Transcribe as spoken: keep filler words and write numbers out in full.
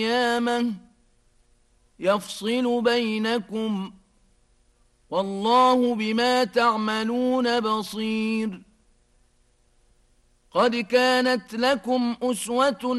القيامة يفصل بينكم والله بما تعملون بصير قد كانت لكم أسوة